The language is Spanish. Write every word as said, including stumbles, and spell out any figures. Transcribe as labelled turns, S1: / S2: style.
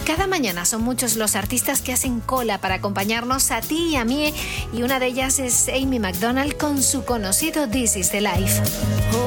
S1: Cada mañana son muchos los artistas que hacen cola para acompañarnos a ti y a mí, y una de ellas es Amy Macdonald con su conocido This is the Life.